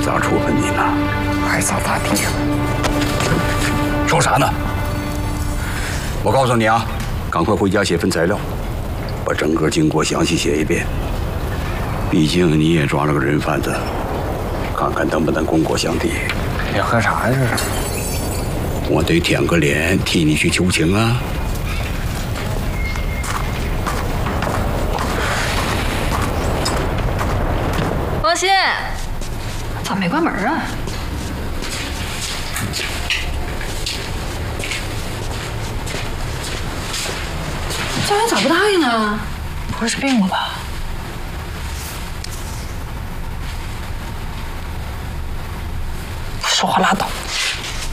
咋处分你呢？ 爱咋咋地。 说啥呢？我告诉你啊，赶快回家写份材料，把整个经过详细写一遍。毕竟你也抓了个人贩子，看看能不能功过相抵。 你要干啥呀？这是？ 我得舔个脸替你去求情啊！ 王鑫，咋没关门啊？教员咋不答应呢？不会是病了吧？说话拉倒。